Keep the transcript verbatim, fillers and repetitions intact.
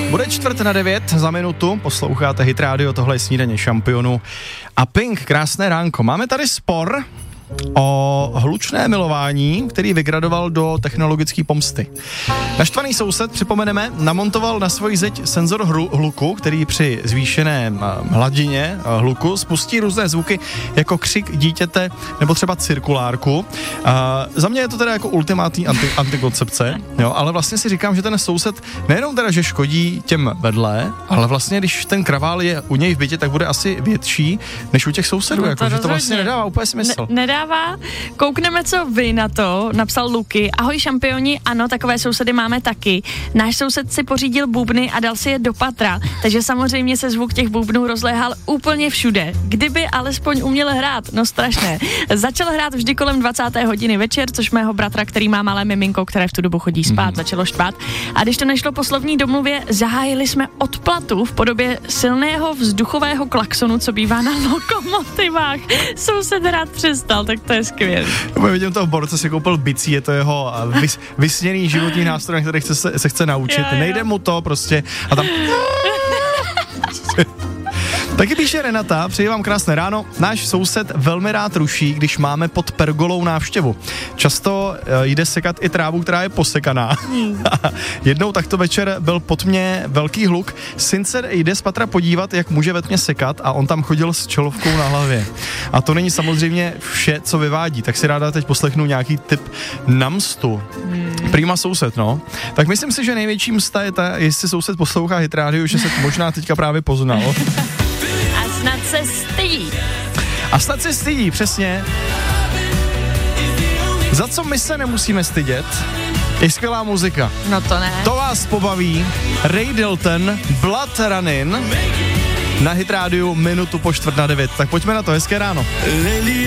Bude čtvrt na devět za minutu, posloucháte Hit Radio, tohle je Snídaně šampionů. A Pink, krásné ránko. Máme tady spor o hlučné milování, který vygradoval do technologické pomsty. Naštvaný soused, připomeneme, namontoval na svoji zeď senzor hru, hluku, který při zvýšené hladině hluku spustí různé zvuky jako křik dítěte nebo třeba cirkulárku. A za mě je to teda jako ultimátní anti, antikoncepce, jo, ale vlastně si říkám, že ten soused nejenom teda, že škodí těm vedle, ale vlastně, když ten kravál je u něj v bytě, tak bude asi větší než u těch sousedů, no, jako, to že to vlastně nedává úplně smysl. Ne- nedává. Koukneme, co vy na to, napsal Luky. Ahoj šampioni, ano, takové sousedy máme taky. Náš soused si pořídil bubny a dal si je do patra, takže samozřejmě se zvuk těch bubnů rozléhal úplně všude. Kdyby alespoň uměl hrát, no strašné. Začal hrát vždy kolem dvacáté hodiny večer, což mého bratra, který má malé miminko, které v tu dobu chodí spát, mm. začalo štvát. A když to nešlo po slovní domluvě, zahájili jsme odplatu v podobě silného vzduchového klaxonu, co bývá na lokomotivách. Soused hrát přestal, tak to je skvělé. Já vidím toho borce, si koupil bicí, je to jeho vys, vysněný životní nástroj, který chce, se, se chce naučit. Jo, jo. Nejde mu to prostě a tam... Taky píše Renata, přeji vám krásné ráno. Náš soused velmi rád ruší, když máme pod pergolou návštěvu. Často uh, jde sekat i trávu, která je posekaná. Hmm. Jednou takto večer byl pod mě velký hluk. Syn se jde z patra podívat, jak může ve tmě sekat a on tam chodil s čelovkou na hlavě. A to není samozřejmě vše, co vyvádí. Tak si ráda teď poslechnu nějaký tip na mstu. Hmm. Prima soused, no. Tak myslím si, že největší msta je ta, jestli soused poslouchá Hit Radio, že se možná teďka právě poznal. Snad se stydí. A snad se stydí, přesně. Za co my se nemusíme stydět, je skvělá muzika. No to ne. To vás pobaví. Ray Dalton, Blood Running na Hit Radio minutu po čtvrt na devět. Tak pojďme na to, hezké ráno.